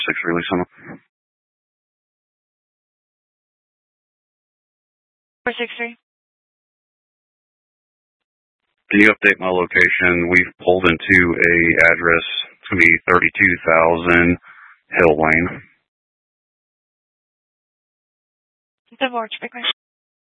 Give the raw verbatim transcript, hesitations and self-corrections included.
six release on them. four six three. Can you update my location? We've pulled into a address. It's going to be thirty-two thousand Hill Lane. The board's frequency.